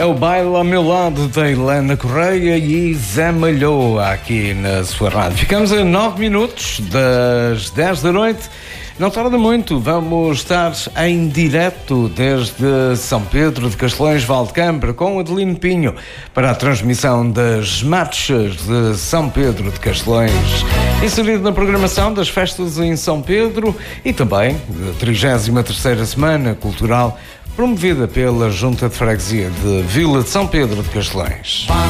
É o Baile ao Meu Lado da Helena Correia e Zé Malhoa aqui na sua rádio. Ficamos a 9 minutos das 10 da noite. Não tarda muito, vamos estar em direto desde São Pedro de Castelões, Valdecambra, com Adelino Pinho, para a transmissão das marchas de São Pedro de Castelões, inserido na programação das festas em São Pedro e também da 33ª Semana Cultural, promovida pela Junta de Freguesia de Vila de São Pedro de Castelões.